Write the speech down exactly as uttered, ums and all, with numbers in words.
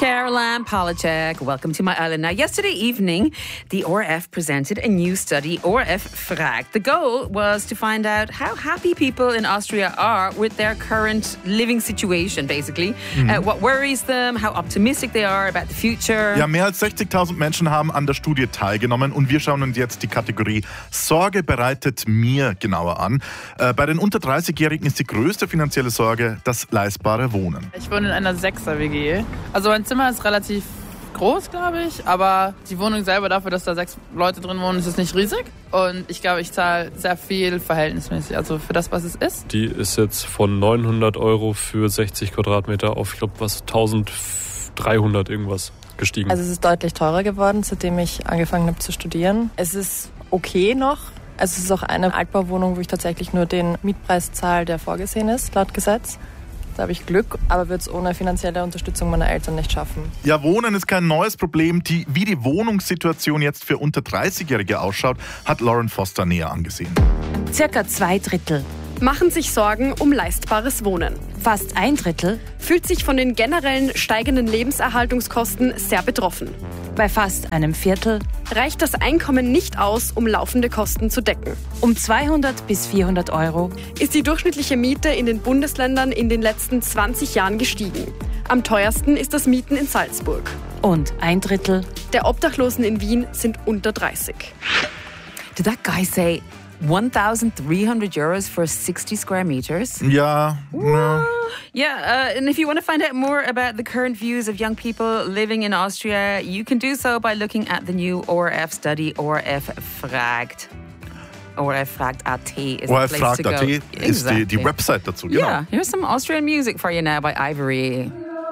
Caroline Polachek. Welcome to my island. Now, yesterday evening, the O R F presented a new study, O R F fragt. The goal was to find out how happy people in Austria are with their current living situation, basically. Mhm. Uh, what worries them, how optimistic they are about the future. Ja, mehr als sechzigtausend Menschen haben an der Studie teilgenommen und wir schauen uns jetzt die Kategorie Sorge bereitet mir genauer an. Äh, bei den unter dreißigjährigen ist die größte finanzielle Sorge das leistbare Wohnen. Ich wohne in einer Sechser-W G. Also mein Zimmer ist relativ groß, glaube ich, aber die Wohnung selber dafür, dass da sechs Leute drin wohnen, ist es nicht riesig. Und ich glaube, ich zahle sehr viel verhältnismäßig, also für das, was es ist. Die ist jetzt von neunhundert Euro für sechzig Quadratmeter auf, ich glaube, was eintausenddreihundert irgendwas gestiegen. Also es ist deutlich teurer geworden, seitdem ich angefangen habe zu studieren. Es ist okay noch. Also es ist auch eine Altbauwohnung, wo ich tatsächlich nur den Mietpreis zahle, der vorgesehen ist, laut Gesetz. Da habe ich Glück, aber würde es ohne finanzielle Unterstützung meiner Eltern nicht schaffen. Ja, Wohnen ist kein neues Problem. Die, wie die Wohnungssituation jetzt für unter dreißigjährige ausschaut, hat Lauren Foster näher angesehen. Circa zwei Drittel. Machen sich Sorgen um leistbares Wohnen. Fast ein Drittel fühlt sich von den generellen steigenden Lebenserhaltungskosten sehr betroffen. Bei fast einem Viertel reicht das Einkommen nicht aus, um laufende Kosten zu decken. Um zweihundert bis vierhundert Euro ist die durchschnittliche Miete in den Bundesländern in den letzten zwanzig Jahren gestiegen. Am teuersten ist das Mieten in Salzburg. Und ein Drittel der Obdachlosen in Wien sind unter dreißig. Did that guy say one thousand three hundred euros for sixty square meters? Ja. ja. Yeah, uh, and if you want to find out more about the current views of young people living in Austria, you can do so by looking at the new O R F study, O R F fragt. O R F fragt dot A T is O R F the place to go. fragt dot A T ist exactly. die, die Website dazu, genau. Yeah, here's some Austrian music for you now by Ivory.